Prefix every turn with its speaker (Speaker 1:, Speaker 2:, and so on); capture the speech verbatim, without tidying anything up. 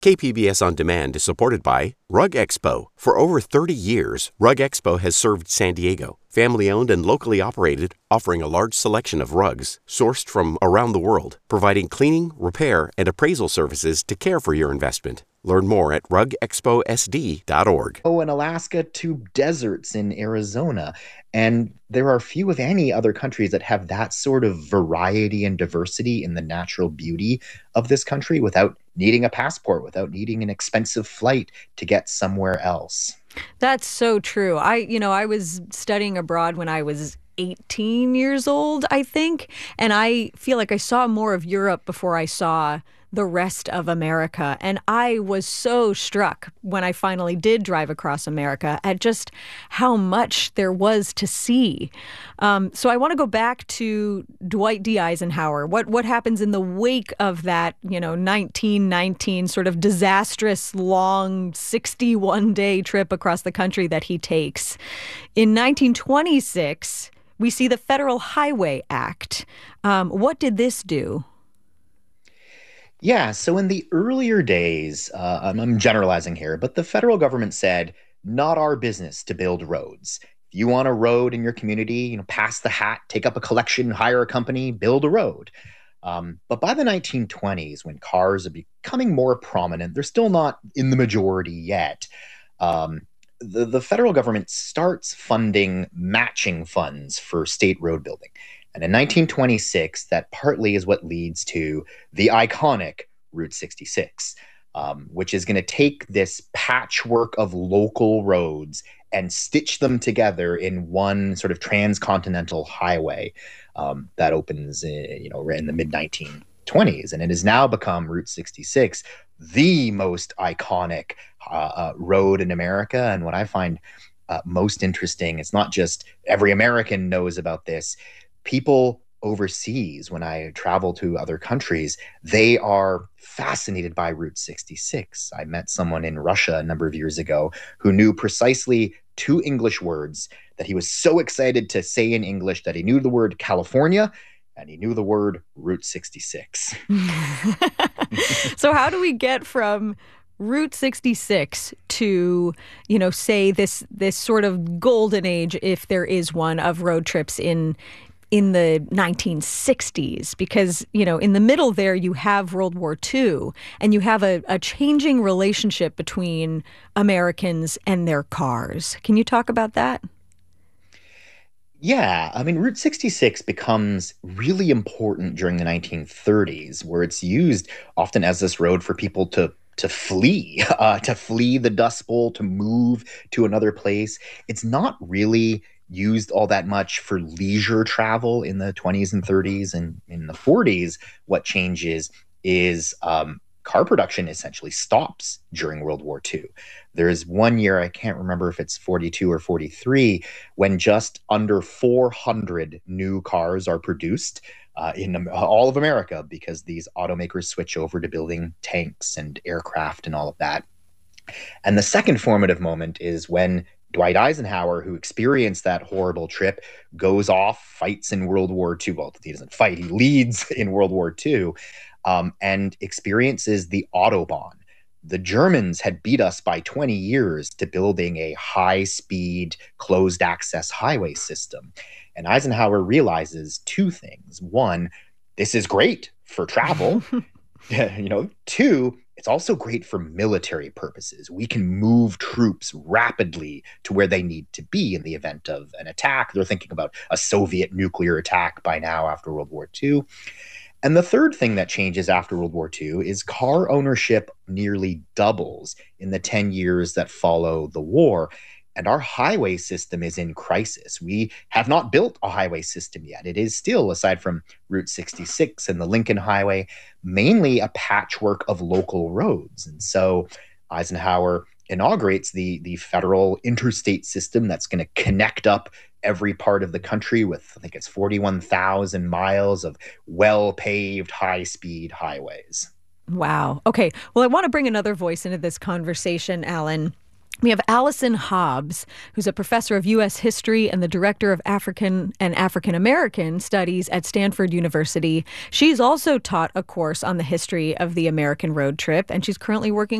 Speaker 1: K P B S On Demand is supported by Rug Expo. For over thirty years, Rug Expo has served San Diego. Family-owned and locally operated, offering a large selection of rugs sourced from around the world, providing cleaning, repair, and appraisal services to care for your investment. Learn more at rug expo s d dot org.
Speaker 2: Oh, in Alaska to deserts in Arizona. And there are few, if any, other countries that have that sort of variety and diversity in the natural beauty of this country without needing a passport, without needing an expensive flight to get somewhere else.
Speaker 3: That's so true. I, you know, I was studying abroad when I was eighteen years old, I think, and I feel like I saw more of Europe before I saw the rest of America. And I was so struck when I finally did drive across America at just how much there was to see. Um, so I want to go back to Dwight D. Eisenhower. What what happens in the wake of that, you know, nineteen nineteen sort of disastrous, long sixty-one day trip across the country that he takes? In nineteen twenty-six, we see the Federal Highway Act. Um, what did this do?
Speaker 2: Yeah, so in the earlier days, uh, I'm, I'm generalizing here, but the federal government said, not our business to build roads. If you want a road in your community, you know, pass the hat, take up a collection, hire a company, build a road. Um, but by the nineteen twenties, when cars are becoming more prominent, they're still not in the majority yet. Um, the, the federal government starts funding matching funds for state road building. And in nineteen twenty-six, that partly is what leads to the iconic Route sixty-six, um, which is going to take this patchwork of local roads and stitch them together in one sort of transcontinental highway um, that opens, in, you know, in the mid nineteen twenties. And it has now become Route sixty-six, the most iconic uh, uh, road in America. And what I find uh, most interesting, it's not just every American knows about this. People overseas, when I travel to other countries, they are fascinated by Route sixty-six. I met someone in Russia a number of years ago who knew precisely two English words that he was so excited to say in English that he knew the word California and he knew the word Route sixty-six.
Speaker 3: So how do we get from Route sixty-six to, you know, say this this sort of golden age, if there is one, of road trips in in the nineteen sixties, because, you know, in the middle there you have World War Two and you have a, a changing relationship between Americans and their cars. Can you talk about that?
Speaker 2: Yeah, I mean, Route sixty-six becomes really important during the nineteen thirties, where it's used often as this road for people to to flee, uh, to flee the Dust Bowl, to move to another place. It's not really used all that much for leisure travel in the twenties and thirties. And in the forties, what changes is um, car production essentially stops during World War Two. There is one year, I can't remember if it's forty-two or forty-three, when just under four hundred new cars are produced uh, in all of America, because these automakers switch over to building tanks and aircraft and all of that. And the second formative moment is when Dwight Eisenhower, who experienced that horrible trip, goes off, fights in World War Two. Well, he doesn't fight, he leads in World War Two, um, and experiences the Autobahn. The Germans had beat us by twenty years to building a high-speed, closed-access highway system. And Eisenhower realizes two things. One, this is great for travel. you know, two, it's also great for military purposes. We can move troops rapidly to where they need to be in the event of an attack. They're thinking about a Soviet nuclear attack by now after World War Two. And the third thing that changes after World War Two is car ownership nearly doubles in the ten years that follow the war. And our highway system is in crisis. We have not built a highway system yet. It is still, aside from Route sixty-six and the Lincoln Highway, mainly a patchwork of local roads. And so Eisenhower inaugurates the, the federal interstate system that's going to connect up every part of the country with, I think it's forty-one thousand miles of well-paved, high-speed highways.
Speaker 3: Wow. Okay. Well, I want to bring another voice into this conversation, Alan. We have Allison Hobbs, who's a professor of U S history and the director of African and African American studies at Stanford University. She's also taught a course on the history of the American road trip, and she's currently working